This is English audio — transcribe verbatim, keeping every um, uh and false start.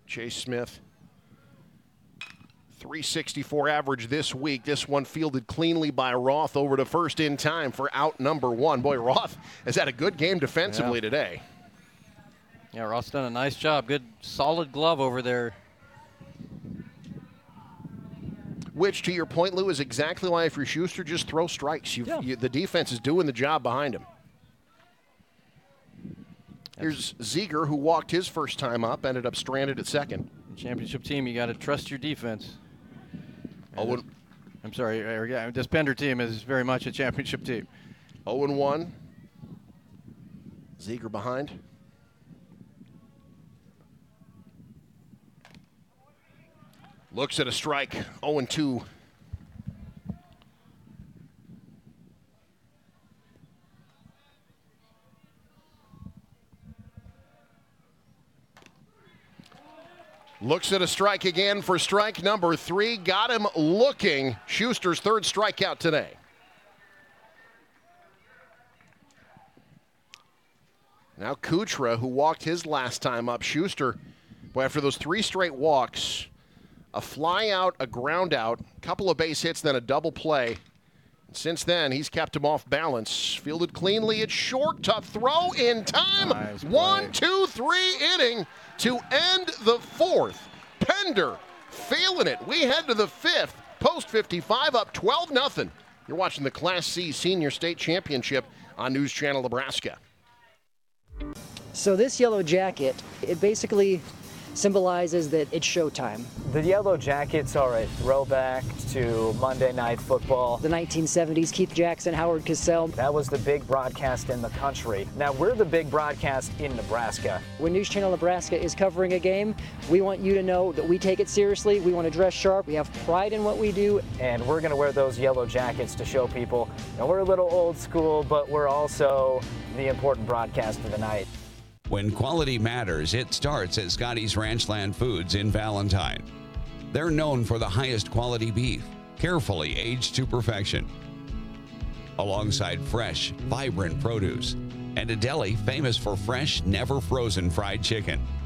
Chase Smith, three sixty-four average this week. This one fielded cleanly by Roth over to first in time for out number one. Boy, Roth has had a good game defensively yeah. today. Yeah, Roth's done a nice job. Good, solid glove over there. Which, to your point, Lou, is exactly why if you're Schuster, just throw strikes. Yeah. You, the defense is doing the job behind him. Here's Ziegler, who walked his first time up, ended up stranded at second. Championship team, you got to trust your defense. Oh, and I'm sorry, uh, this Pender team is very much a championship team. oh and one. Ziegler behind. Looks at a strike, oh and two. Looks at a strike again for strike number three. Got him looking. Schuster's third strikeout today. Now Kuchera, who walked his last time up. Schuster, boy, after those three straight walks, a fly out, a ground out, a couple of base hits, then a double play. Since then, he's kept him off balance. Fielded cleanly. It's short. Tough throw in time. Nice One, two, three inning to end the fourth. Pender feeling it. We head to the fifth. Post fifty-five up twelve nothing. You're watching the Class C Senior State Championship on News Channel Nebraska. So this yellow jacket, it basically symbolizes that it's showtime. The Yellow Jackets are a throwback to Monday Night Football. The nineteen seventies, Keith Jackson, Howard Cosell. That was the big broadcast in the country. Now we're the big broadcast in Nebraska. When News Channel Nebraska is covering a game, we want you to know that we take it seriously. We want to dress sharp. We have pride in what we do. And we're going to wear those yellow jackets to show people. Now we're a little old school, but we're also the important broadcast of the night. When quality matters, it starts at Scotty's Ranchland Foods in Valentine. They're known for the highest quality beef, carefully aged to perfection, alongside fresh, vibrant produce, and a deli famous for fresh, never frozen fried chicken.